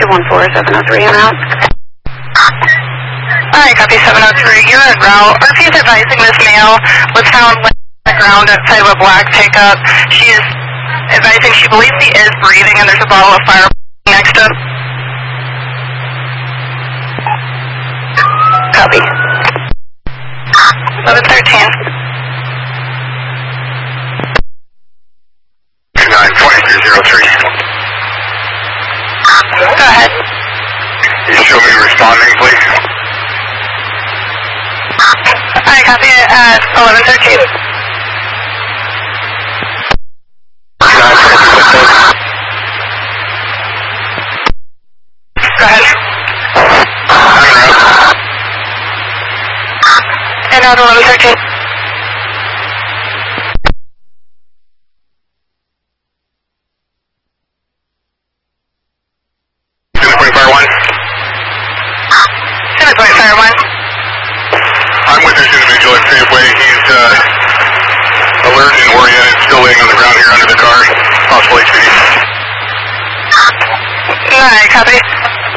214-703 en route. Alright, copy 703. You're en route. RP is advising this male was found laying on the ground outside of a black pickup. She's advising she believes he is breathing and there's a bottle of fire next to him. Copy. 1113. 292303. Go ahead. Can you show me responding, please? Alright, copy it at 1113. Go ahead. And out 1113. I'm with this individual at Safeway. He's alert and oriented, still laying on the ground here under the car. Possible HPD. Alright, copy.